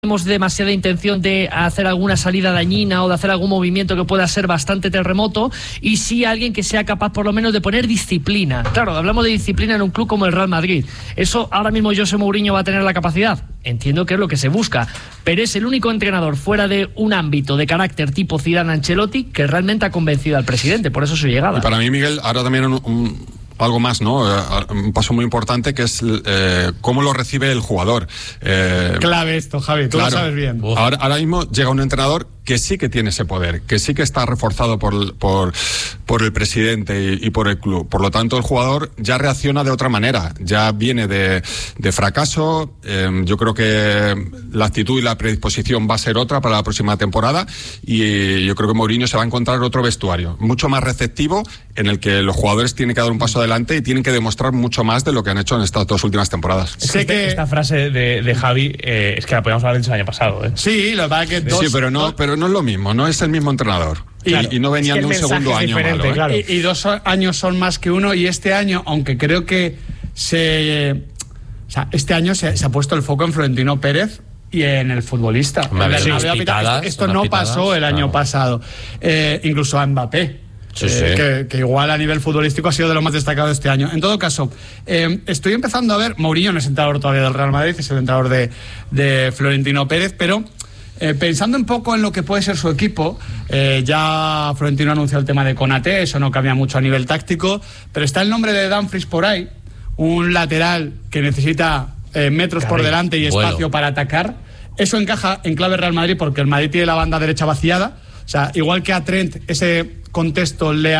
tenemos demasiada intención de hacer alguna salida dañina o de hacer algún movimiento que pueda ser bastante terremoto, y sí alguien que sea capaz por lo menos de poner disciplina. Claro, hablamos de disciplina en un club como el Real Madrid. Eso ahora mismo José Mourinho va a tener la capacidad. Entiendo que es lo que se busca, pero es el único entrenador fuera de un ámbito de carácter tipo Zidane, Ancelotti, que realmente ha convencido al presidente, por eso su llegada. Y para mí, Miguel, ahora también algo más, ¿no? Un paso muy importante que es cómo lo recibe el jugador. Clave esto, Javi, tú lo sabes bien. Ahora mismo llega un entrenador que sí que tiene ese poder, que sí que está reforzado por el presidente y por el club. Por lo tanto, el jugador ya reacciona de otra manera, ya viene de fracaso. Yo creo que la actitud y la predisposición va a ser otra para la próxima temporada, y yo creo que Mourinho se va a encontrar otro vestuario, mucho más receptivo, en el que los jugadores tienen que dar un paso adelante y tienen que demostrar mucho más de lo que han hecho en estas dos últimas temporadas. Sé que esta frase de Javi es que la podíamos haber dicho el año pasado, ¿eh? Sí, lo que pasa es que sí, pero no es lo mismo, no es el mismo entrenador. Claro, y no venían de un segundo año malo, ¿eh? Claro. Y 2 años son más que uno, y este año, aunque creo que este año se ha puesto el foco en Florentino Pérez y en el futbolista. Esto no pasó el año pasado. Incluso a Mbappé. Sí. Que igual a nivel futbolístico ha sido de lo más destacado este año. En todo caso, estoy empezando a ver, Mourinho no es entrenador todavía del Real Madrid, es el entrenador de Florentino Pérez, pero pensando un poco en lo que puede ser su equipo, ya Florentino anunció el tema de Konaté, eso no cambia mucho a nivel táctico, pero está el nombre de Dumfries por ahí, un lateral que necesita metros por delante y espacio para atacar. Eso encaja en clave Real Madrid, porque el Madrid tiene la banda derecha vaciada. O sea, igual que a Trent ese contexto le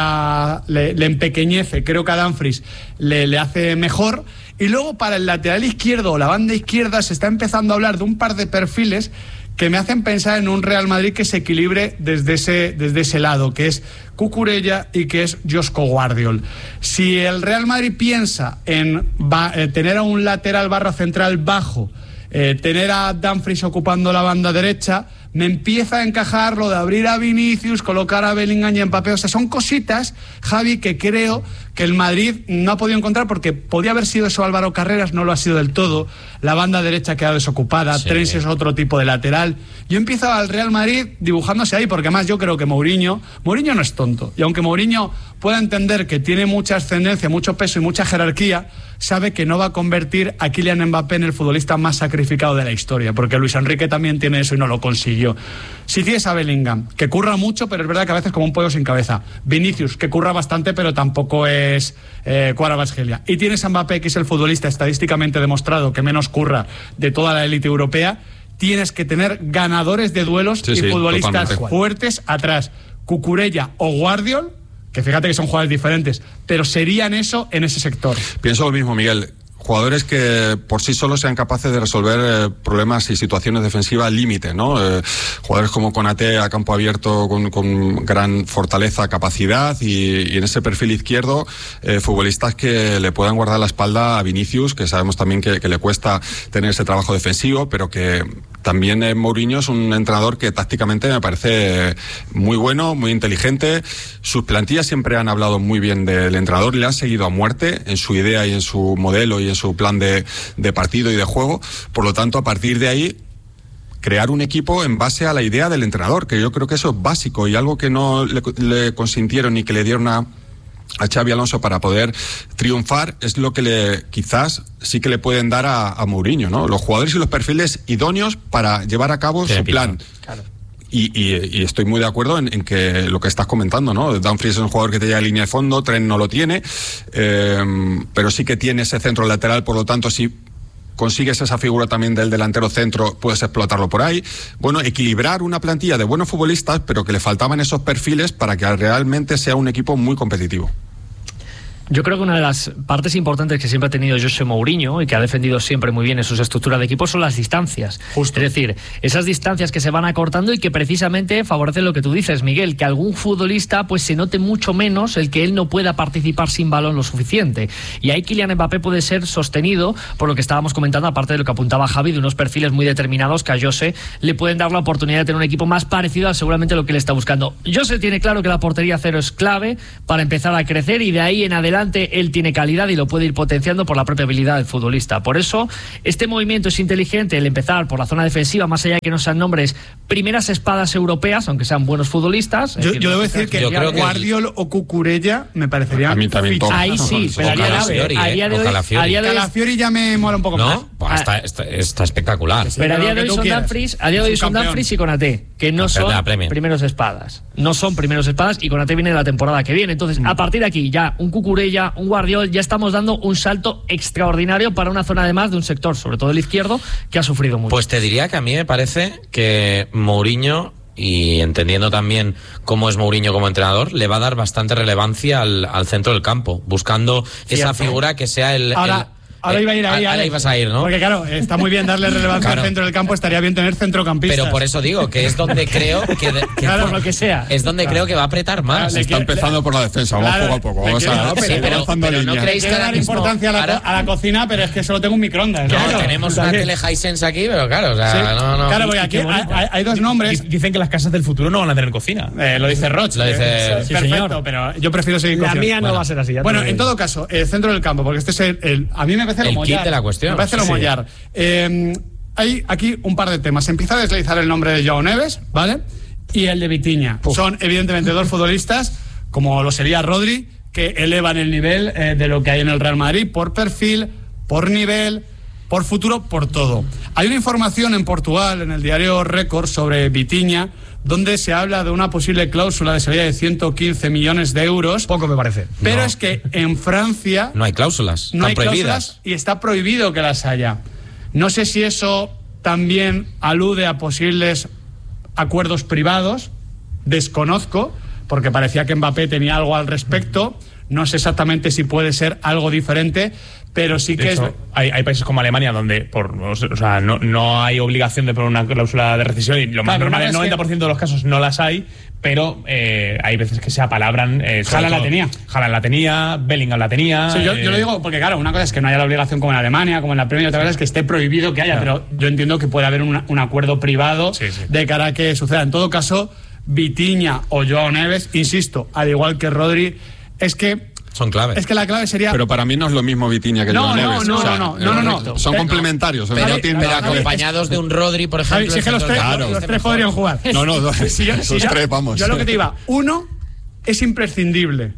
empequeñece, creo que a Dumfries le hace mejor. Y luego para el lateral izquierdo o la banda izquierda se está empezando a hablar de un par de perfiles que me hacen pensar en un Real Madrid que se equilibre desde ese lado, que es Cucurella y que es Josko Gvardiol. Si el Real Madrid piensa en tener a un lateral barra central bajo, tener a Dumfries ocupando la banda derecha, me empieza a encajar lo de abrir a Vinicius, colocar a Bellingham y Mbappé. O sea, son cositas, Javi, que creo que el Madrid no ha podido encontrar, porque podía haber sido eso Álvaro Carreras, no lo ha sido del todo. La banda derecha queda desocupada, sí. Trent es otro tipo de lateral. Yo empiezo al Real Madrid dibujándose ahí, porque además yo creo que Mourinho no es tonto. Y aunque Mourinho pueda entender que tiene mucha ascendencia, mucho peso y mucha jerarquía, sabe que no va a convertir a Kylian Mbappé en el futbolista más sacrificado de la historia, porque Luis Enrique también tiene eso y no lo consiguió. Si tienes a Bellingham, que curra mucho, pero es verdad que a veces como un pollo sin cabeza. Vinicius, que curra bastante, pero tampoco es Kvaratskhelia. Y tienes a Mbappé, que es el futbolista estadísticamente demostrado que menos curra de toda la élite europea. Tienes que tener ganadores de duelos y futbolistas totalmente fuertes atrás. Cucurella o Gvardiol, que fíjate que son jugadores diferentes, pero serían eso en ese sector. Pienso lo mismo, Miguel. Jugadores que por sí solos sean capaces de resolver problemas y situaciones defensivas al límite, ¿no? Jugadores como Konaté a campo abierto con gran fortaleza, capacidad, y en ese perfil izquierdo futbolistas que le puedan guardar la espalda a Vinicius, que sabemos también que le cuesta tener ese trabajo defensivo, pero que también Mourinho es un entrenador que tácticamente me parece muy bueno, muy inteligente. Sus plantillas siempre han hablado muy bien del entrenador, le han seguido a muerte en su idea y en su modelo y en su plan de partido y de juego. Por lo tanto, a partir de ahí, crear un equipo en base a la idea del entrenador, que yo creo que eso es básico, y algo que no le consintieron ni que le dieron a Xabi Alonso para poder triunfar, es lo que quizás sí que le pueden dar a Mourinho, ¿no? Los jugadores y los perfiles idóneos para llevar a cabo su plan. Claro. Y estoy muy de acuerdo en que lo que estás comentando, ¿no? Dumfries es un jugador que te lleva a línea de fondo, Trent no lo tiene, pero sí que tiene ese centro lateral. Por lo tanto, si consigues esa figura también del delantero centro, puedes explotarlo por ahí. Bueno, equilibrar una plantilla de buenos futbolistas, pero que le faltaban esos perfiles para que realmente sea un equipo muy competitivo. Yo creo que una de las partes importantes que siempre ha tenido José Mourinho y que ha defendido siempre muy bien en sus estructuras de equipo son las distancias. Justo. Es decir, esas distancias que se van acortando y que precisamente favorecen lo que tú dices, Miguel, que algún futbolista pues se note mucho menos el que él no pueda participar sin balón lo suficiente. Y ahí Kylian Mbappé puede ser sostenido por lo que estábamos comentando, aparte de lo que apuntaba Javi, de unos perfiles muy determinados que a José le pueden dar la oportunidad de tener un equipo más parecido a seguramente lo que él está buscando. José tiene claro que la portería cero es clave para empezar a crecer, y de ahí en adelante adelante, él tiene calidad y lo puede ir potenciando por la propia habilidad del futbolista. Por eso, este movimiento es inteligente, el empezar por la zona defensiva, más allá de que no sean nombres, primeras espadas europeas, aunque sean buenos futbolistas. Yo debo decir que Guardiol o Cucurella me parecería... A mí también top. Ahí sí, pero a día de hoy... Calafiori ya me mola un poco más. No, pues está espectacular. Pero a día de hoy son Dumfries y Konaté, que no son primeros espadas. No son primeros espadas, y Konaté viene de la temporada que viene. Entonces, a partir de aquí, ya un Cucurella, un Guardiol, ya estamos dando un salto extraordinario para una zona, además, de un sector, sobre todo el izquierdo, que ha sufrido mucho. Pues te diría que a mí me parece que Mourinho, y entendiendo también cómo es Mourinho como entrenador, le va a dar bastante relevancia al centro del campo, buscando esa figura que sea el... Ahora iba a ir ahí, ahora ibas a ir, ¿no? Porque claro, está muy bien darle relevancia al centro del campo, estaría bien tener centrocampistas. Pero por eso digo que es donde creo que claro, lo que sea. Es donde creo que va a apretar más. Está empezando por la defensa, vamos poco a poco. Vamos a pero no creéis que dar importancia a la cocina, pero es que solo tengo un microondas. No, claro, tenemos una tele Hisense aquí, pero claro, o sea, sí. no. Claro, porque aquí hay dos nombres. Dicen que las casas del futuro no van a tener cocina. Lo dice Roch. Lo dice... Perfecto, señor. Pero yo prefiero seguir con... La mía no va a ser así. Bueno, en todo caso, el centro del campo, porque este es a mí me parece el kit de la cuestión. Me parece lo mollar. Hay aquí un par de temas. Empieza a deslizar el nombre de Joao Neves, ¿vale? Y el de Vitinha. Son evidentemente dos futbolistas, como lo sería Rodri, que elevan el nivel de lo que hay en el Real Madrid, por perfil, por nivel, por futuro, por todo. Hay una información en Portugal, en el diario Record, sobre Vitinha, donde se habla de una posible cláusula de salida de 115 millones de euros. Poco me parece. Pero es que en Francia... No hay cláusulas. No hay prohibidas. Cláusulas y está prohibido que las haya. No sé si eso también alude a posibles acuerdos privados. Desconozco, porque parecía que Mbappé tenía algo al respecto. No sé exactamente si puede ser algo diferente, pero sí que hay países como Alemania donde no hay obligación de poner una cláusula de rescisión, y lo más normal, el 90% de los casos no las hay, pero hay veces que se apalabran. Haaland la tenía, Bellingham la tenía. Sí, yo lo digo porque, claro, una cosa es que no haya la obligación como en Alemania, como en la Premier, otra cosa es que esté prohibido que haya, pero yo entiendo que puede haber un acuerdo privado de cara a que suceda. En todo caso, Vitinha o Joao Neves, insisto, al igual que Rodri, es que son claves. Es que la clave sería... Pero para mí no es lo mismo Vitinha que Joao Neves. No. Son complementarios. Pero acompañados de un Rodri, por ejemplo... Sí, es que los tres podrían jugar. Los tres, vamos. Yo lo que te iba, 1 es imprescindible.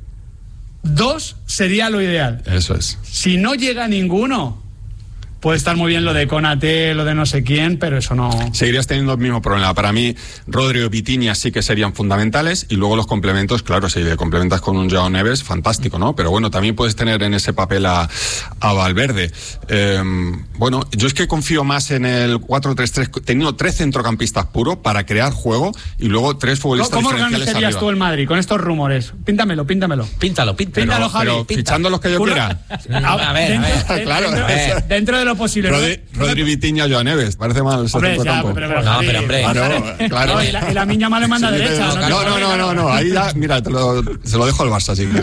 2 sería lo ideal. Eso es. Si no llega ninguno... Puede estar muy bien lo de Konaté, lo de no sé quién, pero eso no... Seguirías teniendo el mismo problema. Para mí, Rodri o Vitinha sí que serían fundamentales, y luego los complementos, claro, si le complementas con un Joao Neves, fantástico, ¿no? Pero bueno, también puedes tener en ese papel a Valverde. Bueno, yo es que confío más en el 4-3-3, teniendo 3 centrocampistas puros para crear juego, y luego 3 futbolistas diferenciales arriba. ¿Cómo organizarías tú el Madrid con estos rumores? Píntamelo. Píntalo, Javi. Pero fichando los que yo quiera. A ver. Claro. Dentro de lo posible. Rodri, Vitinha, Joao Neves. Parece mal ese centrocampo. Pero hombre. Claro. Y la miña le manda derecha. No. Ahí ya, mira, se lo dejo al Barça. Así.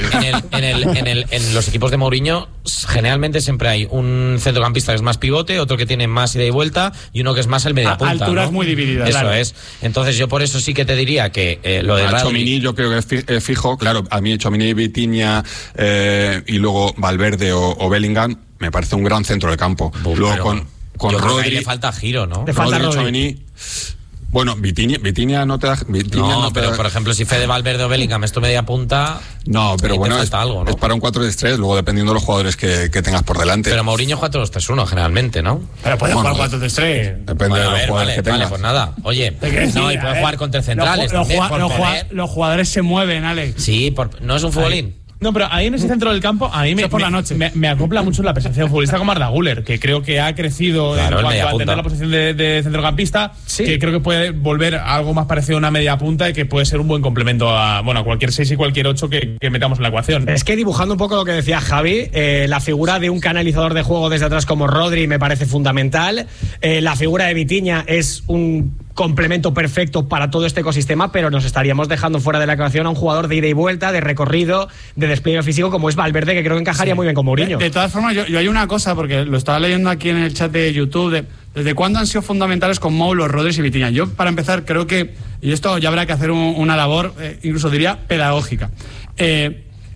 En los equipos de Mourinho, generalmente siempre hay un centrocampista que es más pivote, otro que tiene más ida y vuelta, y uno que es más el mediapunta. Alturas muy divididas. Eso es. Entonces yo por eso sí que te diría que lo de Tchouaméni yo creo que es fijo. Claro, a mí Tchouaméni, Vitinha y luego Valverde o Bellingham me parece un gran centro de campo. Luego con Rodri le falta giro, ¿no? Rodri, Tchouaméni. Bueno, Vitinha no te da... pero por ejemplo, si Fede, Valverde o Bellingham es tu media punta... No, pero bueno, es para un 4-3-3, luego dependiendo de los jugadores que tengas por delante. Pero Mourinho juega 2-3-1 generalmente, ¿no? Pero puede jugar 4-3-3. Depende de los jugadores que tengas. Vale, pues nada. Oye, y puede jugar con 3 centrales también. Los jugadores se mueven, Alex. Sí, no es un futbolín. No, pero ahí en ese centro del campo, a mí me acopla mucho la presencia de un futbolista como Arda Güler, que creo que ha crecido en cuanto a tener la posición de centrocampista, que creo que puede volver a algo más parecido a una media punta y que puede ser un buen complemento a cualquier 6 y cualquier 8 que metamos en la ecuación. Es que dibujando un poco lo que decía Javi, la figura de un canalizador de juego desde atrás como Rodri me parece fundamental. La figura de Vitinha es un complemento perfecto para todo este ecosistema, pero nos estaríamos dejando fuera de la ecuación a un jugador de ida y vuelta, de recorrido, de despliegue físico como es Valverde, que creo que encajaría muy bien con Mourinho. De todas formas, yo hay una cosa, porque lo estaba leyendo aquí en el chat de YouTube, ¿desde cuándo han sido fundamentales con Mou, los Rodri y Vitinha? Yo, para empezar, creo que, y esto ya habrá que hacer una labor, incluso diría pedagógica,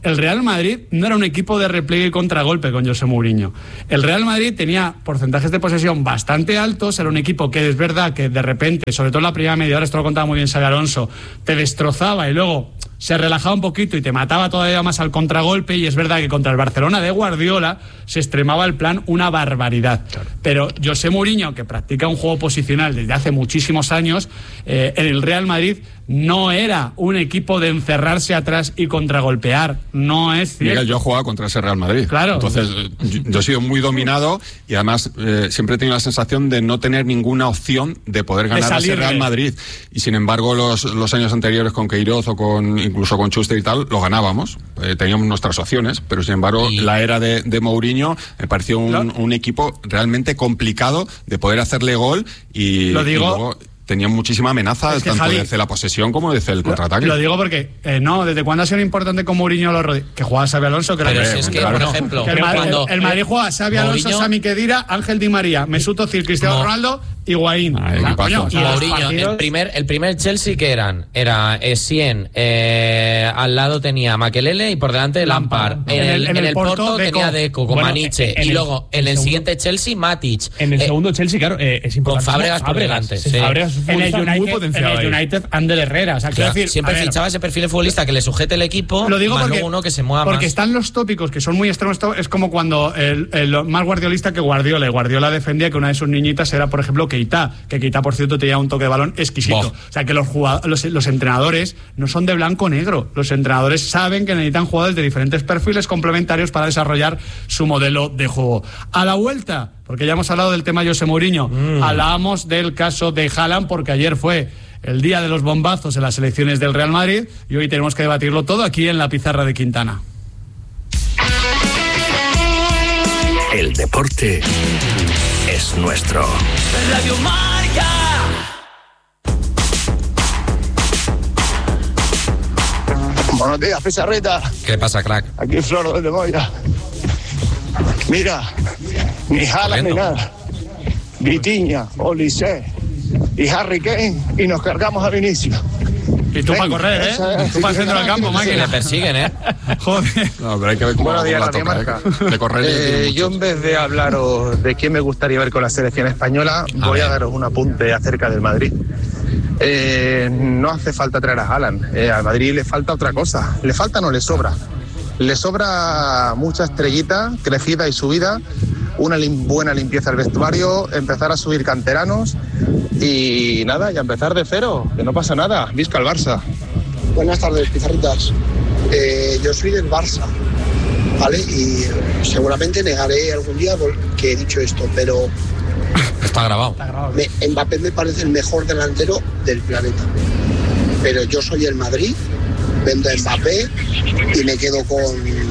el Real Madrid no era un equipo de repliegue y contragolpe con José Mourinho. El Real Madrid tenía porcentajes de posesión bastante altos, era un equipo que es verdad que de repente, sobre todo en la primera media hora, esto lo contaba muy bien Xabi Alonso, te destrozaba y luego se relajaba un poquito y te mataba todavía más al contragolpe, y es verdad que contra el Barcelona de Guardiola se extremaba el plan una barbaridad. Claro. Pero José Mourinho, que practica un juego posicional desde hace muchísimos años, en el Real Madrid no era un equipo de encerrarse atrás y contragolpear. No es cierto. Miguel, yo he jugado contra ese Real Madrid. Claro. Entonces, yo he sido muy dominado y además siempre he tenido la sensación de no tener ninguna opción de poder ganar a ese Real Madrid. Y sin embargo, los años anteriores con Queiroz o incluso con Schuster y tal, lo ganábamos. Teníamos nuestras opciones, pero sin embargo, la era de Mourinho me pareció un equipo realmente complicado de poder hacerle gol y luego tenían muchísima amenaza, tanto Javi, desde la posesión como desde el contraataque. Lo digo porque, ¿desde cuándo ha sido importante con Mourinho los rodillas? Que jugaba Xabi Alonso, que pero si es que, por ejemplo, el Madrid juega Xabi Alonso, Sami Khedira, Ángel Di María, Mesut Özil, Cristiano Ronaldo, Higuaín. Mourinho, el primer Chelsea que era Essien, al lado tenía Makelele y por delante Lampard. En el Porto tenía Deco con Maniche, y luego en el siguiente Chelsea Matic. En el segundo Chelsea, claro, es importante. Con Fábregas por delante. En el United Ander Herrera. O sea, quiero decir, siempre fichaba ese perfil de futbolista que le sujete el equipo, lo digo más porque, uno que se mueva porque más. Están los tópicos que son muy extremos. Es como cuando el más guardiolista que Guardiola. Guardiola defendía que una de sus niñitas era, por ejemplo, Keita. Que Keita, por cierto, tenía un toque de balón exquisito. O sea, que los entrenadores no son de blanco-negro. Los entrenadores saben que necesitan jugadores de diferentes perfiles complementarios para desarrollar su modelo de juego. A la vuelta, porque ya hemos hablado del tema José Mourinho, hablamos del caso de Haaland, porque ayer fue el día de los bombazos en las elecciones del Real Madrid y hoy tenemos que debatirlo todo aquí en la pizarra de Quintana. El deporte es nuestro. Radio Marca. Buenos días, Pizarrita. ¿Qué pasa, crack? Aquí Floro desde Moya. Mira, ni Haaland ni nada. Vitinha, Olise y Harry Kane, y nos cargamos a Vinicius. Y tú para correr, Tú para el centro del campo, máquina. Le persiguen, Joder. No, pero hay que ver cómo la toca, de correr. Yo, en vez de hablaros de quién me gustaría ver con la selección española, voy a daros un apunte acerca del Madrid. No hace falta traer a Haaland. Al Madrid le falta otra cosa. ¿Le falta o no le sobra? Le sobra mucha estrellita, crecida y subida, una buena limpieza del vestuario, empezar a subir canteranos y nada, y a empezar de cero, que no pasa nada. Visca el Barça. Buenas tardes, Pizarritas. Yo soy del Barça, ¿vale? Y seguramente negaré algún día que he dicho esto, pero Está grabado. Mbappé me parece el mejor delantero del planeta. Pero yo soy el Madrid, vendo a Mbappé y me quedo con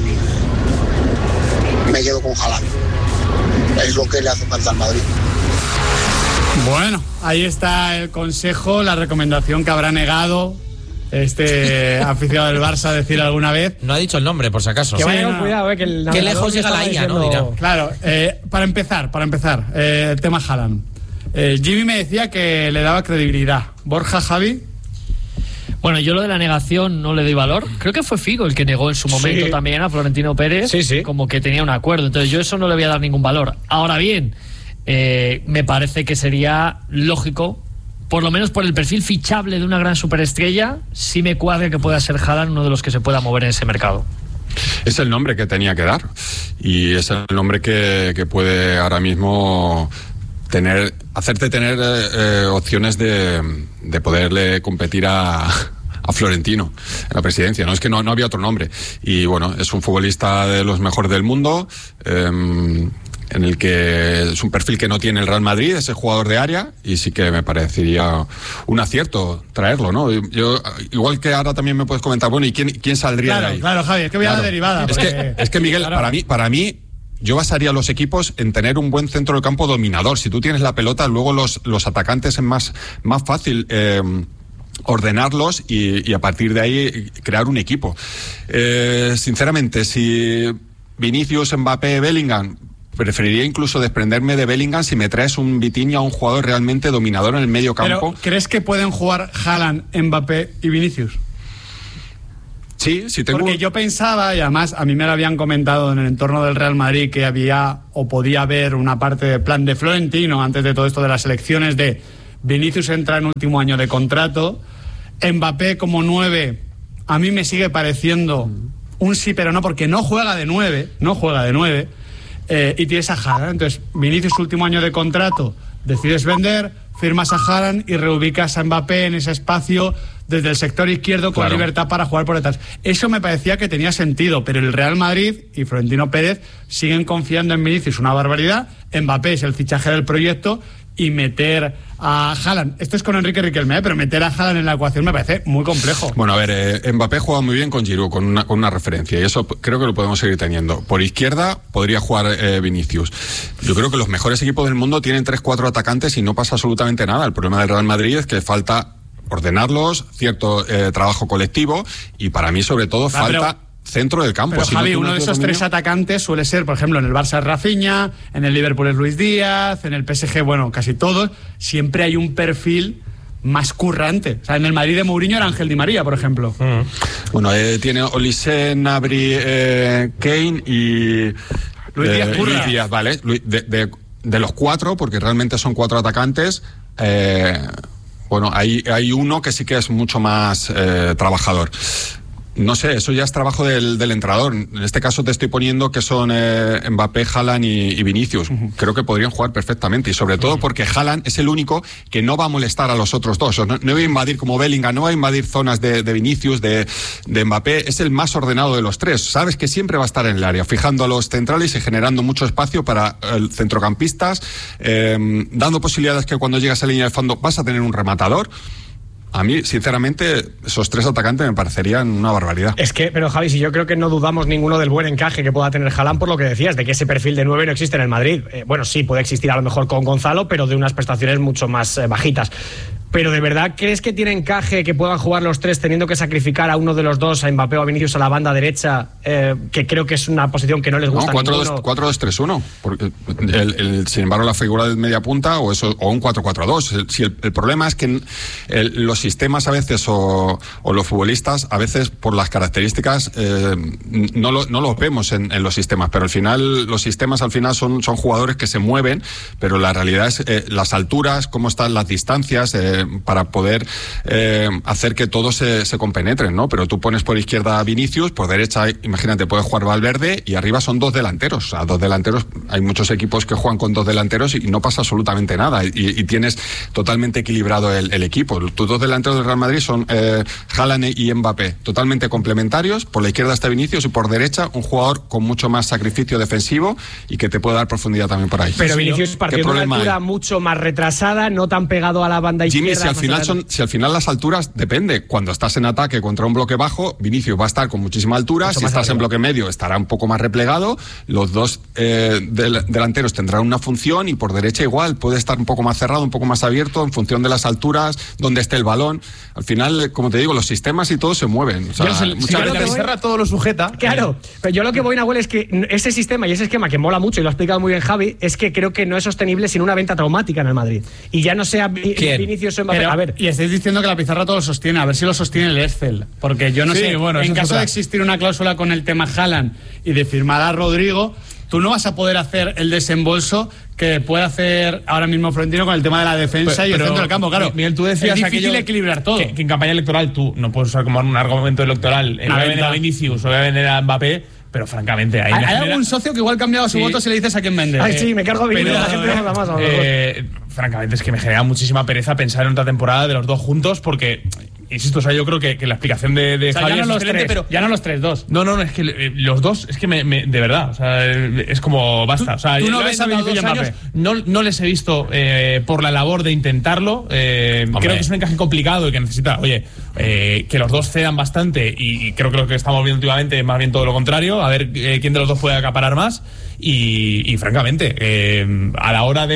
Haaland. Es lo que le hace falta al Madrid. Bueno, ahí está el consejo, la recomendación que habrá negado este aficionado del Barça a decir alguna vez. No ha dicho el nombre, por si acaso. Que vaya con cuidado, que el qué lejos llega la IA, ¿no? Dirá. Claro, para empezar, el tema Haaland. Jimmy me decía que le daba credibilidad. Borja, Javi. Bueno, yo lo de la negación no le doy valor. Creo que fue Figo el que negó en su momento también a Florentino Pérez, como que tenía un acuerdo. Entonces yo eso no le voy a dar ningún valor. Ahora bien, me parece que sería lógico, por lo menos por el perfil fichable de una gran superestrella, sí me cuadra que pueda ser Haaland uno de los que se pueda mover en ese mercado. Es el nombre que tenía que dar y es el nombre que puede ahora mismo hacerte tener opciones de poderle competir a Florentino en la presidencia. No es que no había otro nombre. Y bueno, es un futbolista de los mejores del mundo, en el que es un perfil que no tiene el Real Madrid, ese jugador de área, y sí que me parecería un acierto traerlo, ¿no? Yo, igual que ahora también me puedes comentar, bueno, ¿y quién saldría de ahí? Claro, Javi, es que voy a la derivada. Es que Miguel, para mí yo basaría los equipos en tener un buen centro del campo dominador. Si tú tienes la pelota, luego los atacantes es más fácil ordenarlos y a partir de ahí crear un equipo. Sinceramente, si Vinicius, Mbappé, Bellingham, preferiría incluso desprenderme de Bellingham si me traes un Vitinha, un jugador realmente dominador en el medio campo. ¿Pero crees que pueden jugar Haaland, Mbappé y Vinicius? Sí, tengo. Porque yo pensaba, y además a mí me lo habían comentado en el entorno del Real Madrid, que había o podía haber una parte de plan de Florentino antes de todo esto de las elecciones, de Vinicius entra en último año de contrato, Mbappé como 9, a mí me sigue pareciendo un sí pero no, porque no juega de 9, y tienes a Haaland. Entonces, Vinicius último año de contrato, decides vender, firmas a Haaland y reubicas a Mbappé en ese espacio desde el sector izquierdo con libertad para jugar por detrás. Eso me parecía que tenía sentido, pero el Real Madrid y Florentino Pérez siguen confiando en Vinicius una barbaridad. Mbappé es el fichaje del proyecto, y meter a Haaland, esto es con Enrique Riquelme, pero meter a Haaland en la ecuación me parece muy complejo. Bueno, a ver, Mbappé juega muy bien con Giroud, con una referencia, y eso creo que lo podemos seguir teniendo. Por izquierda podría jugar Vinicius. Yo creo que los mejores equipos del mundo tienen 3-4 atacantes y no pasa absolutamente nada. El problema del Real Madrid es que falta ordenarlos, cierto trabajo colectivo, y para mí sobre todo falta centro del campo. Pero Javi, uno de esos 3 atacantes suele ser, por ejemplo, en el Barça es Rafinha, en el Liverpool es Luis Díaz, en el PSG, bueno, casi todos. Siempre hay un perfil más currante. O sea, en el Madrid de Mourinho era Ángel Di María, por ejemplo. Bueno, tiene Olise, Gnabry, Kane y Luis Díaz. Luis Díaz, vale. De los 4, porque realmente son 4 atacantes, bueno, hay uno que sí que es mucho más trabajador. No sé, eso ya es trabajo del entrenador. En este caso te estoy poniendo que son Mbappé, Haaland y Vinicius. Creo que podrían jugar perfectamente, y sobre todo porque Haaland es el único que no va a molestar a los otros dos. No va a invadir como Bellingham, no va a invadir zonas de Vinicius, de Mbappé. Es el más ordenado de los 3. Sabes que siempre va a estar en el área, fijando a los centrales y generando mucho espacio para centrocampistas, dando posibilidades que cuando llegas a la línea de fondo vas a tener un rematador. A mí, sinceramente, esos 3 atacantes me parecerían una barbaridad. Es que, pero Javi, si yo creo que no dudamos ninguno del buen encaje que pueda tener Haaland, por lo que decías, de que ese perfil de 9 no existe en el Madrid. Bueno, sí, puede existir a lo mejor con Gonzalo, pero de unas prestaciones mucho más bajitas. Pero ¿de verdad crees que tiene encaje que puedan jugar los 3 teniendo que sacrificar a uno de los dos, a Mbappé o a Vinicius, a la banda derecha, que creo que es una posición que no les gusta? No, 4-2-3-1. Sin embargo, la figura del media punta o un 4-4-2. Si el problema es que los sistemas a veces o los futbolistas a veces por las características no los vemos en los sistemas, pero al final los sistemas son jugadores que se mueven, pero la realidad es las alturas, cómo están las distancias, para poder hacer que todos se compenetren, ¿no? Pero tú pones por izquierda a Vinicius, por derecha, imagínate, puede jugar Valverde, y arriba son 2 delanteros. O sea, 2 delanteros, hay muchos equipos que juegan con 2 delanteros y no pasa absolutamente nada, y tienes totalmente equilibrado el equipo. Tus 2 delanteros del Real Madrid son Haaland y Mbappé, totalmente complementarios. Por la izquierda está Vinicius y por derecha un jugador con mucho más sacrificio defensivo y que te puede dar profundidad también por ahí. Pero Vinicius partió de una altura mucho más retrasada, no tan pegado a la banda izquierda. Jimmy, si al final las alturas, depende. Cuando estás en ataque contra un bloque bajo, Vinicius va a estar con muchísima altura. Si estás en bloque medio, estará un poco más replegado. Los 2 delanteros tendrán una función, y por derecha igual, puede estar un poco más cerrado, un poco más abierto, en función de las alturas, donde esté el balón. Al final, como te digo, los sistemas y todo se mueven. O sea, muchas veces todo lo sujeta. Claro, pero yo lo que voy, Nahuel, es que ese sistema y ese esquema que mola mucho, y lo ha explicado muy bien Javi, es que creo que no es sostenible sin una venta traumática en el Madrid. Y ya no sea Vinicius o Mbappé. Pero, a ver, y estáis diciendo que la pizarra todo lo sostiene, a ver si lo sostiene el Excel, porque yo no sé, bueno, en caso de existir una cláusula con el tema Haaland y de firmar a Rodrigo, tú no vas a poder hacer el desembolso que puede hacer ahora mismo Florentino con el tema de la defensa y el centro del campo. Claro, Miguel, tú decías es difícil equilibrar todo. Que en campaña electoral tú no puedes usar como un argumento electoral voy a vender a Vinicius o voy a vender a Mbappé, pero francamente hay algún socio que igual ha cambiado su voto si le dices a quién vende. Ay, sí, me cargo a Vinicius, la gente no da más. Francamente es que me genera muchísima pereza pensar en otra temporada de los 2 juntos, porque insisto, o sea, yo creo que la explicación de Javier ya no es diferente, pero ya no los 3-2. No, es que los 2, es que de verdad, o sea, es como basta. O sea, ¿Tú no ves a Vinicius y Mbappé? No les he visto por la labor de intentarlo. Creo que es un encaje complicado y que necesita, que los 2 cedan bastante, y creo que lo que estamos viendo últimamente es más bien todo lo contrario, a ver quién de los 2 puede acaparar más. Y francamente, a la hora de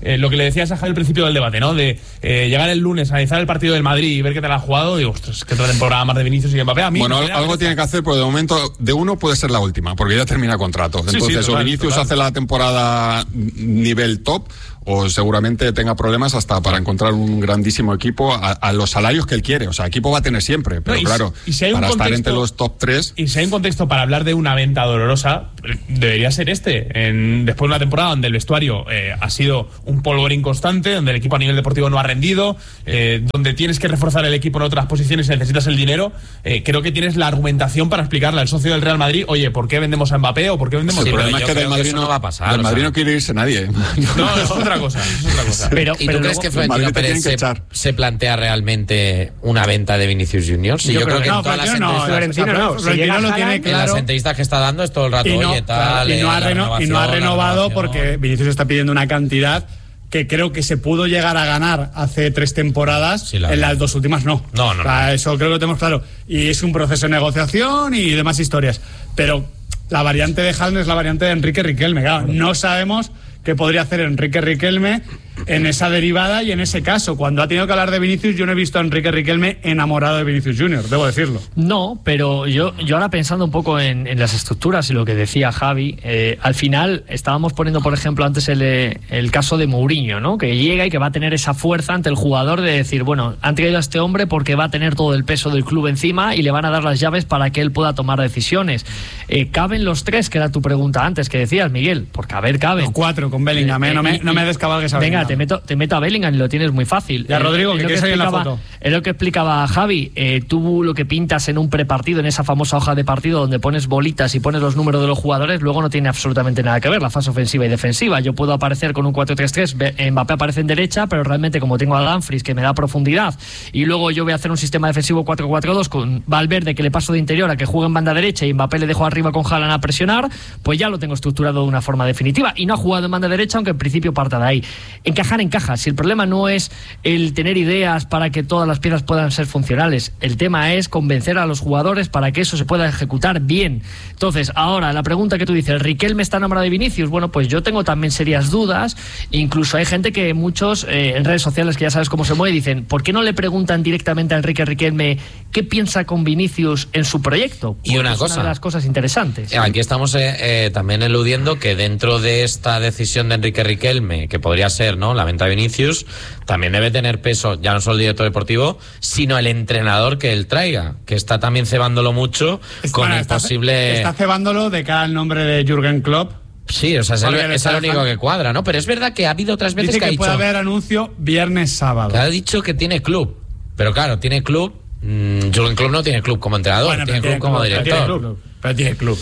lo que le decías a Javi al principio del debate, ¿no? De llegar el lunes, analizar el partido del Madrid y ver qué te la ha jugado, digo, ostras, que otra temporada más de Vinicius y de Mbappé. A mí bueno, algo tiene que hacer, porque de momento de uno puede ser la última, porque ya termina contrato. Entonces, o Vinicius hace la temporada nivel top, o seguramente tenga problemas hasta para encontrar un grandísimo equipo a los salarios que él quiere. O sea, equipo va a tener siempre, pero claro, si para estar entre los top 3... Y si hay un contexto para hablar de una venta dolorosa, debería ser este. Después de una temporada donde el vestuario ha sido un polvorín constante, donde el equipo a nivel deportivo no ha rendido, donde tienes que reforzar el equipo en otras posiciones y necesitas el dinero, creo que tienes la argumentación para explicarle al socio del Real Madrid, oye, ¿por qué vendemos a Mbappé o por qué vendemos a Mbappé? El problema es que del Madrid no va a pasar. Del Madrid no quiere irse nadie. No, es otra cosa. Pero ¿y tú crees que Florentino Pérez se plantea realmente una venta de Vinicius Junior? Sí, yo creo que en todas las entrevistas Florentino lo tiene claro. En las entrevistas que está dando es todo el rato, oye, tal. Y no ha renovado porque Vinicius está pidiendo una cantidad que creo que se pudo llegar a ganar hace 3 temporadas, en las 2 últimas no. No. O sea, eso creo que lo tenemos claro. Y es un proceso de negociación y demás historias. Pero la variante de Haaland es la variante de Enrique Riquelme. Claro, no sabemos qué podría hacer Enrique Riquelme en esa derivada y en ese caso. Cuando ha tenido que hablar de Vinicius, yo no he visto a Enrique Riquelme enamorado de Vinicius Junior, debo decirlo. No, pero yo ahora pensando un poco en las estructuras y lo que decía Javi, al final estábamos poniendo, por ejemplo, antes el caso de Mourinho, ¿no? Que llega y que va a tener esa fuerza ante el jugador de decir, bueno, han traído a este hombre porque va a tener todo el peso del club encima y le van a dar las llaves para que él pueda tomar decisiones. ¿Caben los 3? Que era tu pregunta antes, que decías, Miguel. Porque, a ver, caben. Los 4 con Bellingham, no me descabalgues a Venga, te meto a Bellingham y lo tienes muy fácil. Ya, Rodrigo, que quieres ahí en la foto. Es lo que explicaba Javi. Tú lo que pintas en un prepartido, en esa famosa hoja de partido donde pones bolitas y pones los números de los jugadores, luego no tiene absolutamente nada que ver la fase ofensiva y defensiva. Yo puedo aparecer con un 4-3-3, Mbappé aparece en derecha, pero realmente como tengo a Dumfries que me da profundidad, y luego yo voy a hacer un sistema defensivo 4-4-2 con Valverde que le paso de interior a que juegue en banda derecha y Mbappé le dejo arriba con Haaland a presionar, pues ya lo tengo estructurado de una forma definitiva. Y no ha jugado en banda derecha, aunque en principio parta de ahí. Encaja. Si el problema no es el tener ideas para que todas las piezas puedan ser funcionales, el tema es convencer a los jugadores para que eso se pueda ejecutar bien. Entonces, ahora, la pregunta que tú dices, ¿Riquelme está enamorado de Vinicius? Bueno, pues yo tengo también serias dudas. Incluso hay gente que muchos en redes sociales, que ya sabes cómo se mueve, dicen, ¿por qué no le preguntan directamente a Enrique Riquelme qué piensa con Vinicius en su proyecto? Y una cosa, es una de las cosas interesantes. Aquí estamos también eludiendo que dentro de esta decisión de Enrique Riquelme, que podría ser, ¿no?, la venta de Vinicius, también debe tener peso ya no solo el director deportivo, sino el entrenador que él traiga, que está también cebándolo mucho posible... Está cebándolo de cara al nombre de Jürgen Klopp. Sí, o sea, es el único que cuadra, ¿no? Pero es verdad que ha habido otras veces que ha dicho... puede haber anuncio viernes, sábado. Que ha dicho que tiene club, pero claro, tiene club... Jürgen Klopp no tiene club como entrenador, tiene club como director. Pero tiene club.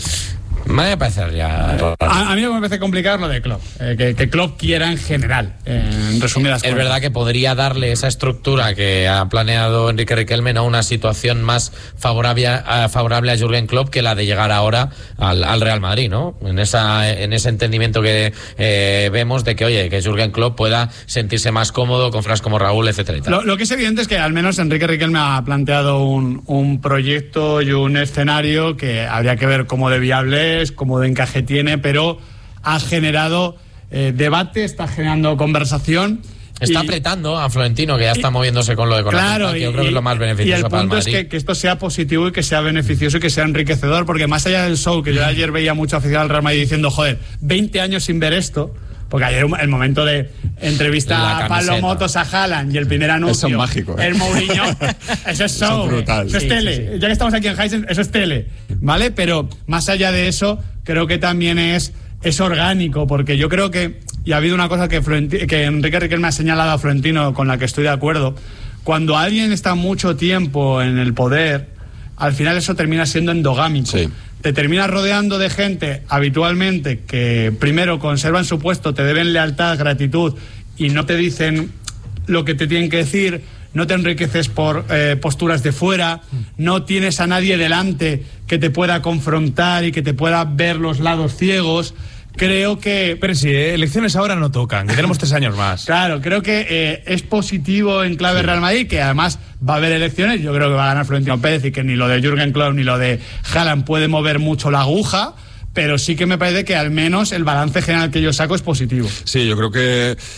Me parece ya... A mí me parece complicado lo de Klopp, que Klopp quiera en general, en resumidas cuentas. Es verdad que podría darle esa estructura que ha planeado Enrique Riquelme, ¿no?, una situación más favorable a Jürgen Klopp que la de llegar ahora al Real Madrid, ¿no? En ese entendimiento que vemos de que, oye, que Jürgen Klopp pueda sentirse más cómodo con frases como Raúl, etcétera y tal. Lo que es evidente es que al menos Enrique Riquelme ha planteado un proyecto y un escenario que habría que ver cómo de viable es, cómo de encaje tiene, pero ha generado debate, está generando conversación. Está apretando a Florentino, que ya está moviéndose con lo de claro, que yo creo que es lo más beneficioso para el Madrid. Y el punto es que esto sea positivo y que sea beneficioso y que sea enriquecedor, porque más allá del show, que yo ayer veía mucho aficionado al Real Madrid diciendo, joder, 20 años sin ver esto, porque ayer el momento de entrevista a Pablo Motos a Haaland y el primer anuncio, eso es mágico, el Mourinho, eso es show, eso es tele. Ya que estamos aquí en Heisen, eso es tele, ¿vale? Pero más allá de eso, creo que también es orgánico, porque yo creo que, y ha habido una cosa que Enrique Riquelme ha señalado a Florentino, con la que estoy de acuerdo, cuando alguien está mucho tiempo en el poder, al final eso termina siendo endogámico. Sí. Te terminas rodeando de gente habitualmente que primero conservan su puesto, te deben lealtad, gratitud y no te dicen lo que te tienen que decir, no te enriqueces por posturas de fuera, no tienes a nadie delante que te pueda confrontar y que te pueda ver los lados ciegos. Creo que... Pero si elecciones ahora no tocan, que tenemos 3 años más. Claro, creo que es positivo en clave Real Madrid, que además va a haber elecciones. Yo creo que va a ganar Florentino Pérez y que ni lo de Jürgen Klopp ni lo de Haaland puede mover mucho la aguja, pero sí que me parece que al menos el balance general que yo saco es positivo. Sí, yo creo que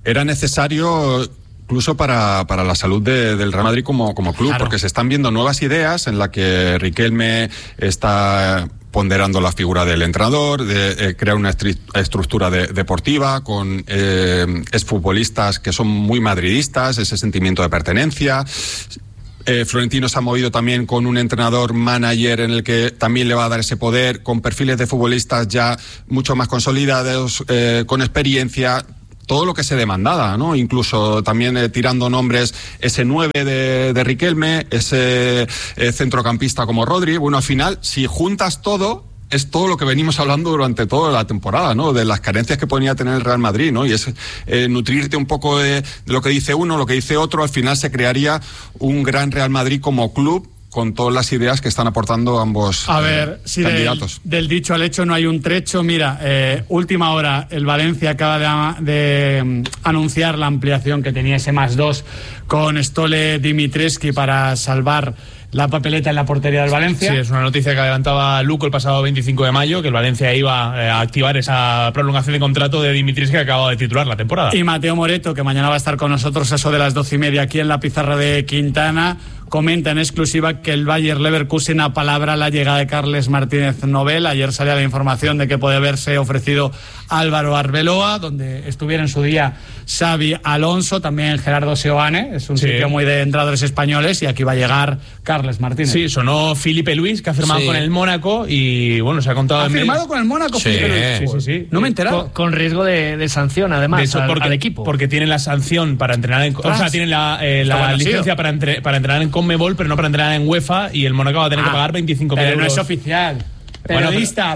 era necesario incluso para la salud del Real Madrid como club, claro, porque se están viendo nuevas ideas en la que Riquelme está ponderando la figura del entrenador, de crear una estructura deportiva con exfutbolistas que son muy madridistas, ese sentimiento de pertenencia. Florentino se ha movido también con un entrenador manager en el que también le va a dar ese poder, con perfiles de futbolistas ya mucho más consolidados, con experiencia, todo lo que se demandaba, ¿no? Incluso también tirando nombres, ese 9 de Riquelme, ese centrocampista como Rodri. Bueno, al final, si juntas todo, es todo lo que venimos hablando durante toda la temporada, ¿no? De las carencias que podía tener el Real Madrid, ¿no? Y es nutrirte un poco de lo que dice uno, lo que dice otro. Al final se crearía un gran Real Madrid como club, con todas las ideas que están aportando ambos candidatos. Del dicho al hecho no hay un trecho. Mira, última hora, el Valencia acaba de anunciar la ampliación que tenía ese +2 con Stole Dimitrescu para salvar la papeleta en la portería del Valencia. Sí, es una noticia que adelantaba Luco el pasado 25 de mayo, que el Valencia iba a activar esa prolongación de contrato de Dimitrescu, que acaba de titular la temporada. Y Mateo Moreto, que mañana va a estar con nosotros a eso de las 12:30 aquí en la pizarra de Quintana, comenta en exclusiva que el Bayer Leverkusen apalabra la llegada de Carles Martínez Nobel. Ayer salía la información de que puede haberse ofrecido Álvaro Arbeloa, donde estuviera en su día Xavi Alonso, también Gerardo Seoane, es un sitio muy de entrenadores españoles, y aquí va a llegar Carles Martínez. Sí, sonó Filipe Luis, que ha firmado con el Mónaco, y bueno, se ha contado... ¿Ha firmado con el Mónaco? Filipe Luis? Sí. No me he enterado. Con riesgo de sanción, además, de hecho, al equipo. Porque tienen la sanción para entrenar en... O sea, tienen la licencia para entrenar en Conmebol, pero no para entrenar en UEFA, y el Mónaco va a tener que pagar 25.000 euros. Pero no es oficial. Periodista.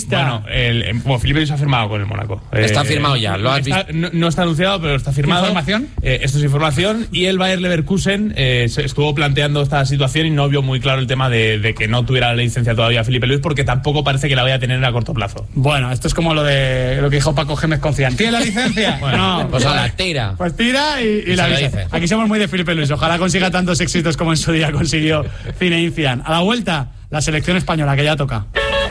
Bueno, Filipe Luis ha firmado con el Mónaco. Está firmado ya, lo has visto. No está anunciado, pero está firmado. ¿Información? Esto es información. Y el Bayer Leverkusen se estuvo planteando esta situación y no vio muy claro el tema de que no tuviera la licencia todavía Filipe Luis, porque tampoco parece que la vaya a tener a corto plazo. Bueno, esto es como lo que dijo Paco Gémez con Zidane. ¿Tiene la licencia? Bueno, pues a la tira. Pues tira y la dice. Aquí somos muy de Filipe Luis. Ojalá consiga tantos éxitos como en su día consiguió Zinedine Zidane. A la vuelta, la selección española, que ya toca.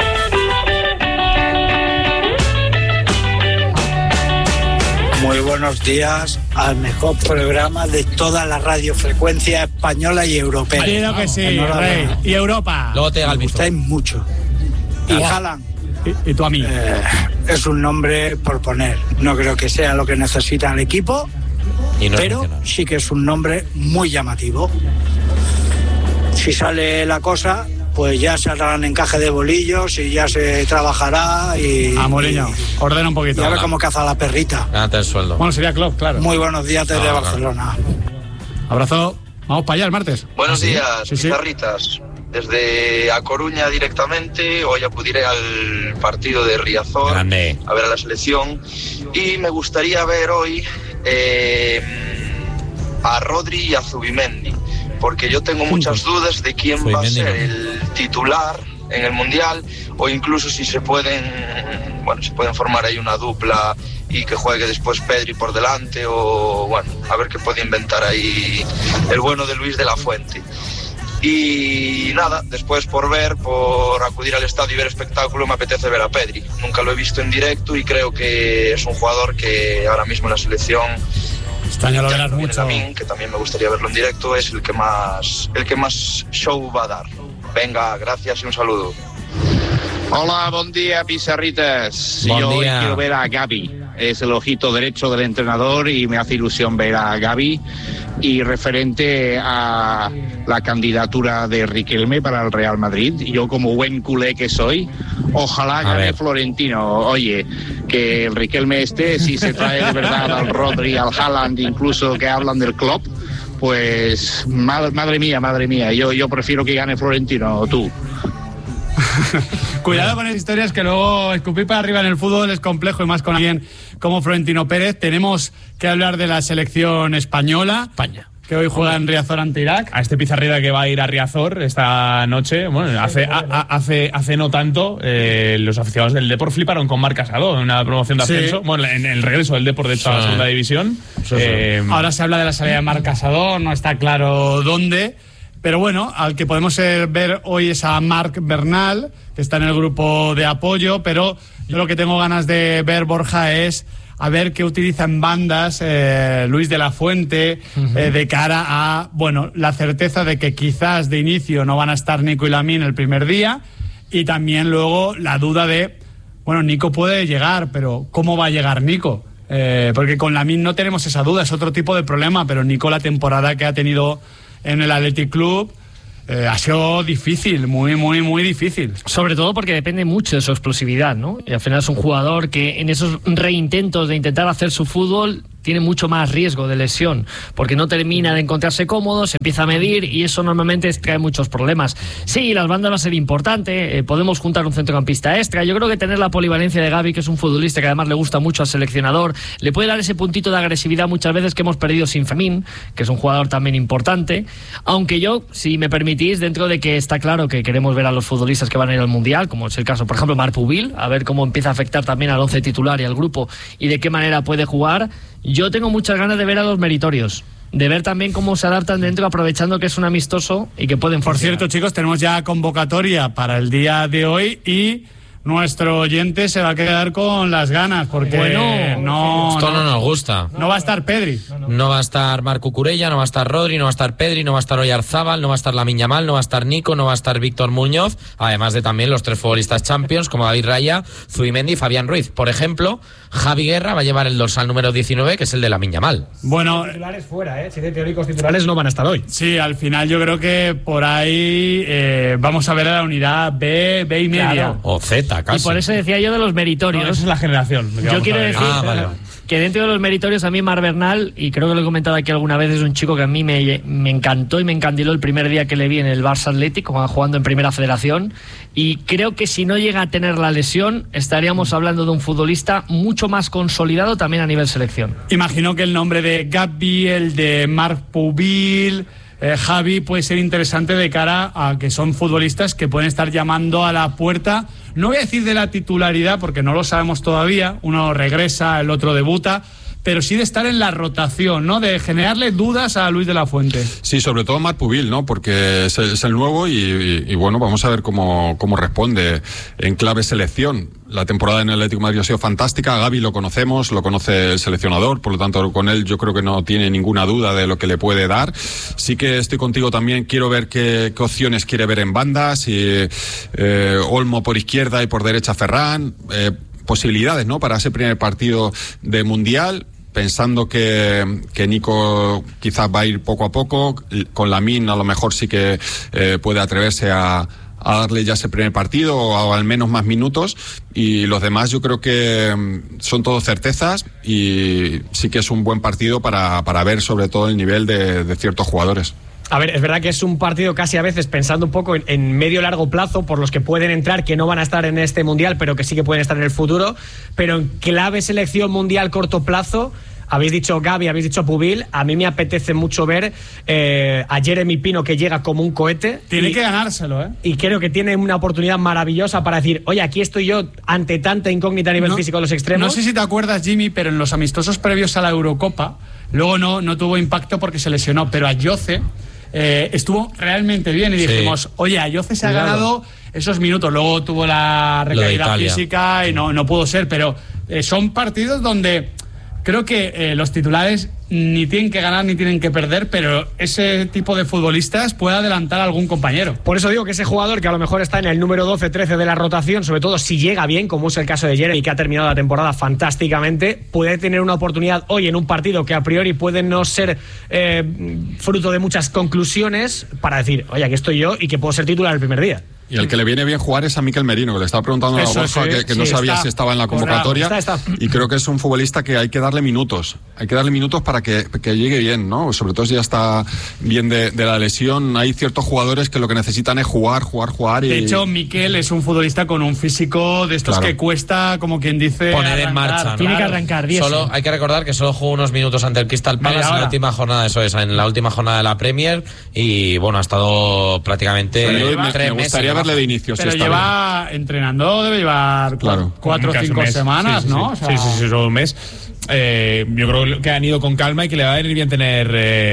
Muy buenos días al mejor programa de toda la radiofrecuencia española y europea. Claro que sí, Rey. Y Europa. Luego te me gustáis mucho. Y Haaland. ¿Y tú a mí? Es un nombre por poner. No creo que sea lo que necesita el equipo, pero sí que es un nombre muy llamativo. Si sale la cosa, pues ya se harán encaje de bolillos y ya se trabajará y... Mourinho, ordena un poquito. Y a ver cómo caza la perrita. Gánate el sueldo. Bueno, sería Klopp, claro. Muy buenos días desde Barcelona. Abrazo. Vamos para allá el martes. Buenos días, pizarritas. Desde A Coruña directamente, hoy acudiré al partido de Riazor. Grande. A ver a la selección. Y me gustaría ver hoy a Rodri y a Zubimendi, porque yo tengo muchas dudas de quién va a ser el titular en el Mundial, o incluso si se pueden formar ahí una dupla y que juegue después Pedri por delante, o bueno, a ver qué puede inventar ahí el bueno de Luis de la Fuente. Y nada, después por acudir al estadio y ver espectáculo, me apetece ver a Pedri. Nunca lo he visto en directo y creo que es un jugador que ahora mismo en la selección, este año lo verás mucho. Que también me gustaría verlo en directo, es el que más show va a dar. Venga, gracias y un saludo. Hola, buen día, pizarritas. Yo hoy quiero ver a Gavi. Es el ojito derecho del entrenador y me hace ilusión ver a Gavi. Y referente a la candidatura de Riquelme para el Real Madrid, yo como buen culé que soy, ojalá gane Florentino. Oye, que el Riquelme si se trae de verdad al Rodri, al Haaland, incluso que hablan del Klopp, pues madre mía, yo prefiero que gane Florentino, tú. Cuidado con esas historias, que luego escupir para arriba en el fútbol es complejo, y más con alguien como Florentino Pérez. Tenemos que hablar de la selección española, que hoy juega en Riazor ante Irak. A este pizarrita que va a ir a Riazor esta noche, bueno, hace no tanto, los aficionados del Depor fliparon con Marc Casado en una promoción de ascenso, bueno, en el regreso del Depor de hecho a la segunda división. Ahora se habla de la salida de Marc Casado, no está claro dónde. Pero bueno, al que podemos ver hoy es a Marc Bernal, que está en el grupo de apoyo, pero yo lo que tengo ganas de ver, Borja, es a ver qué utiliza en bandas Luis de la Fuente de cara a, bueno, la certeza de que quizás de inicio no van a estar Nico y Lamine el primer día, y también luego la duda de, bueno, Nico puede llegar, pero ¿cómo va a llegar Nico? Porque con Lamine no tenemos esa duda, es otro tipo de problema, pero Nico, la temporada que ha tenido en el Athletic Club ha sido difícil, muy difícil. Sobre todo porque depende mucho de su explosividad, ¿no? Y al final es un jugador que en esos reintentos de intentar hacer su fútbol tiene mucho más riesgo de lesión, porque no termina de encontrarse cómodo, se empieza a medir y eso normalmente trae muchos problemas. Sí, las bandas va a ser importante, podemos juntar un centrocampista extra. Yo creo que tener la polivalencia de Gavi, que es un futbolista que además le gusta mucho al seleccionador, le puede dar ese puntito de agresividad muchas veces que hemos perdido sin Fermín, que es un jugador también importante, aunque yo, si me permitís, dentro de que está claro que queremos ver a los futbolistas que van a ir al Mundial, como es el caso, por ejemplo, Marc Pubil, a ver cómo empieza a afectar también al 11 titular y al grupo y de qué manera puede jugar. Yo tengo muchas ganas de ver a los meritorios, de ver también cómo se adaptan dentro, aprovechando que es un amistoso y que pueden funcionar. Por cierto, chicos, tenemos ya convocatoria para el día de hoy y nuestro oyente se va a quedar con las ganas, porque esto no nos gusta. No va a estar Pedri. No va a estar Marco Curella, no va a estar Rodri, no va a estar Pedri, no va a estar Oyarzábal, no va a estar Lamine Yamal, no va a estar Nico, no va a estar Víctor Muñoz, además de también los 3 futbolistas Champions como David Raya, Zubimendi y Fabián Ruiz. Por ejemplo, Javi Guerra va a llevar el dorsal número 19, que es el de Lamine Yamal. Bueno, titulares fuera, ¿eh? Si de teóricos titulares no van a estar hoy. Sí, al final yo creo que por ahí vamos a ver a la unidad B y media. Claro. O Z, casi. Y por eso decía yo de los meritorios. No, esa es la generación. Yo quiero decir que dentro de los meritorios a mí Marc Bernal, y creo que lo he comentado aquí alguna vez, es un chico que a mí me encantó y me encandiló el primer día que le vi en el Barça Atlético, jugando en Primera Federación, y creo que si no llega a tener la lesión estaríamos hablando de un futbolista mucho más consolidado también a nivel selección. Imagino que el nombre de Gavi, el de Marc Pubil, Javi, puede ser interesante de cara a que son futbolistas que pueden estar llamando a la puerta, no voy a decir de la titularidad porque no lo sabemos todavía, uno regresa, el otro debuta, pero sí de estar en la rotación, ¿no? De generarle dudas a Luis de la Fuente. Sí, sobre todo Marc Pubil, ¿no? Porque es el nuevo y bueno, vamos a ver cómo responde en clave selección. La temporada en el Atlético de Madrid ha sido fantástica. Gavi lo conocemos, lo conoce el seleccionador, por lo tanto con él yo creo que no tiene ninguna duda de lo que le puede dar. Sí que estoy contigo también, quiero ver qué opciones quiere ver en bandas, y Olmo por izquierda y por derecha Ferran, posibilidades, ¿no? Para ese primer partido de Mundial, pensando que Nico quizás va a ir poco a poco, con Lamine a lo mejor sí que puede atreverse a darle ya ese primer partido o al menos más minutos, y los demás yo creo que son todo certezas y sí que es un buen partido para ver sobre todo el nivel de ciertos jugadores. A ver, es verdad que es un partido casi a veces pensando un poco en medio-largo plazo por los que pueden entrar, que no van a estar en este Mundial, pero que sí que pueden estar en el futuro, pero en clave selección mundial corto plazo. Habéis dicho Gavi, habéis dicho Pubil. A mí me apetece mucho ver a Jeremy Pino, que llega como un cohete. Tiene que ganárselo, ¿eh? Y creo que tiene una oportunidad maravillosa para decir, oye, aquí estoy yo ante tanta incógnita a nivel físico de los extremos. No sé si te acuerdas, Jimmy, pero en los amistosos previos a la Eurocopa, luego no tuvo impacto porque se lesionó, pero a Ayoce estuvo realmente bien y dijimos, oye, Ayoce se ha ganado esos minutos. Luego tuvo la recaída física y no pudo ser, pero son partidos donde creo que los titulares ni tienen que ganar ni tienen que perder, pero ese tipo de futbolistas puede adelantar a algún compañero. Por eso digo que ese jugador que a lo mejor está en el número 12-13 de la rotación, sobre todo si llega bien, como es el caso de Jeremy, que ha terminado la temporada fantásticamente, puede tener una oportunidad hoy en un partido que a priori puede no ser fruto de muchas conclusiones, para decir, oye, aquí estoy yo y que puedo ser titular el primer día. Y el que le viene bien jugar es a Mikel Merino, que le estaba preguntando a Borja que no sabía si estaba en la convocatoria. Está. Y creo que es un futbolista que hay que darle minutos. Hay que darle minutos para que llegue bien, ¿no? Sobre todo si ya está bien de la lesión. Hay ciertos jugadores que lo que necesitan es jugar. Y... De hecho, Mikel es un futbolista con un físico de estos que cuesta, como quien dice, poner en marcha, ¿no? Tiene que arrancar. Solo hay que recordar que solo jugó unos minutos ante el Crystal Palace en la última jornada, en la última jornada de la Premier, y bueno, ha estado prácticamente 3 meses. Verle de inicio. Pero lleva entrenando, debe llevar 4 o 5 semanas, ¿no? Sí, solo un mes. yo creo que han ido con calma y que le va a ir bien tener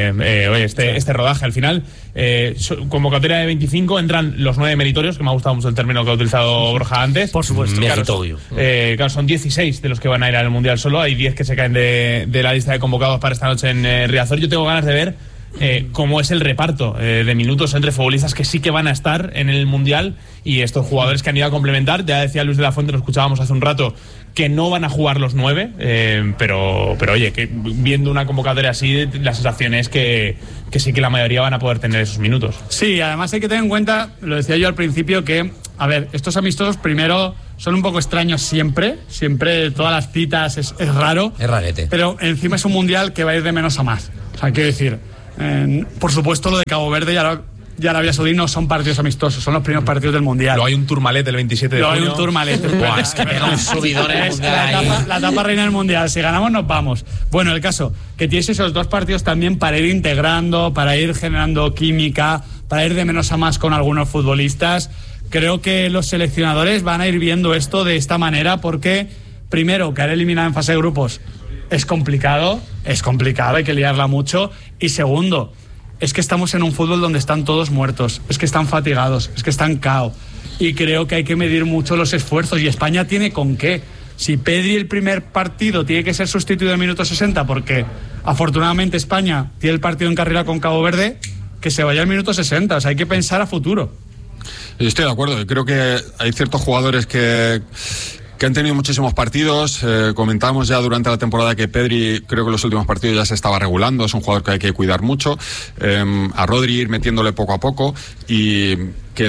este rodaje. Al final, convocatoria de 25, entran los 9 meritorios, que me ha gustado mucho el término que ha utilizado Borja antes. Por supuesto. Claro, son 16 de los que van a ir al Mundial solo. Hay 10 que se caen de la lista de convocados para esta noche en Riazor. Yo tengo ganas de ver cómo es el reparto de minutos entre futbolistas que sí que van a estar en el Mundial y estos jugadores que han ido a complementar. Ya decía Luis de la Fuente, lo escuchábamos hace un rato, que no van a jugar los 9, pero oye, que viendo una convocatoria así, la sensación es que sí que la mayoría van a poder tener esos minutos. Sí, además hay que tener en cuenta, lo decía yo al principio, que, a ver, estos amistosos primero son un poco extraños siempre todas las citas es raro. Es rarete. Pero encima es un Mundial que va a ir de menos a más. O sea, quiero decir, por supuesto lo de Cabo Verde y Arabia Saudí no son partidos amistosos, son los primeros partidos del Mundial. Lo hay un Tourmalet el 27 de junio. Hay un Tourmalet. Es que pega un subidón en el Mundial. La etapa reina del Mundial. Si ganamos, nos vamos. Bueno, el caso, que tienes esos 2 partidos también para ir integrando, para ir generando química, para ir de menos a más con algunos futbolistas. Creo que los seleccionadores van a ir viendo esto de esta manera porque, primero, quedar eliminado en fase de grupos es complicado, hay que liarla mucho. Y segundo, es que estamos en un fútbol donde están todos muertos, es que están fatigados, es que están cao. Y creo que hay que medir mucho los esfuerzos y España tiene con qué. Si Pedri el primer partido tiene que ser sustituido en el minuto 60 porque afortunadamente España tiene el partido en carrera con Cabo Verde, que se vaya al minuto 60, o sea, hay que pensar a futuro. Estoy de acuerdo, creo que hay ciertos jugadores que han tenido muchísimos partidos. Comentábamos ya durante la temporada que Pedri, creo que en los últimos partidos ya se estaba regulando, es un jugador que hay que cuidar mucho. A Rodri ir metiéndole poco a poco y que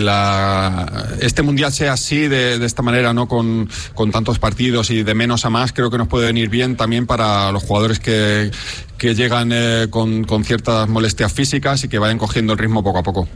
este Mundial sea así, de esta manera, no con tantos partidos y de menos a más, creo que nos puede venir bien también para los jugadores que llegan con ciertas molestias físicas y que vayan cogiendo el ritmo poco a poco.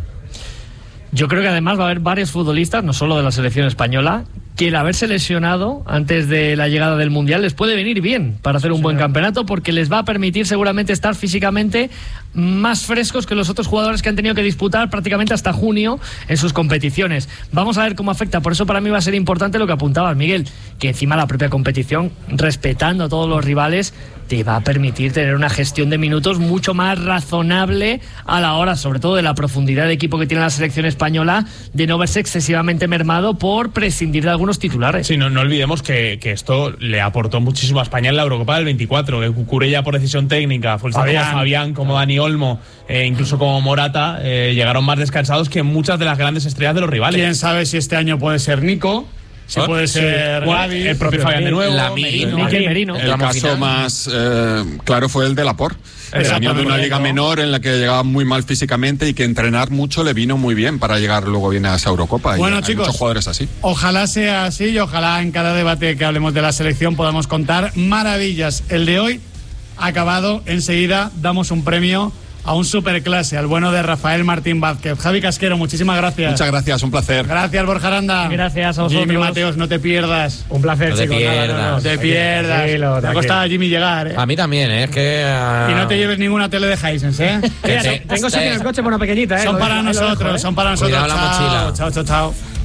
Yo creo que además va a haber varios futbolistas, no solo de la selección española, que el haberse lesionado antes de la llegada del Mundial les puede venir bien para hacer un buen campeonato, porque les va a permitir seguramente estar físicamente más frescos que los otros jugadores que han tenido que disputar prácticamente hasta junio en sus competiciones. Vamos a ver cómo afecta. Por eso para mí va a ser importante lo que apuntabas, Miguel, que encima la propia competición, respetando a todos los rivales, te va a permitir tener una gestión de minutos mucho más razonable a la hora, sobre todo de la profundidad de equipo que tiene la selección española, de no verse excesivamente mermado por prescindir de algunos titulares. Sí, no olvidemos que esto le aportó muchísimo a España en la Eurocopa del 24, que Cucurella por decisión técnica, como Fabián, como Dani Olmo, incluso como Morata, llegaron más descansados que muchas de las grandes estrellas de los rivales. ¿Quién sabe si este año puede ser Nico? Si puede ser Gavi, el propio Fabián de nuevo, Merino. El caso más claro fue el de Laporte. Venía de una liga menor en la que llegaba muy mal físicamente y que entrenar mucho le vino muy bien para llegar luego bien a esa Eurocopa. Bueno, y chicos, hay muchos jugadores así. Ojalá sea así y ojalá en cada debate que hablemos de la selección podamos contar maravillas. El de hoy ha acabado. Enseguida damos un premio a un superclase, al bueno de Rafael Martín Vázquez. Javi Casquero, muchísimas gracias. Muchas gracias, un placer. Gracias, Borja Aranda. Gracias a vosotros. Jimmy Mateos, no te pierdas. Un placer, no chicos. No te pierdas. Me ha costado a Jimmy llegar, ¿eh? A mí también, es que... Y no te lleves ninguna tele de Hisense, ¿eh? Tengo sitio en el coche por una pequeñita, ¿eh? Son para nosotros, son para nosotros. Cuidado la mochila. Chao.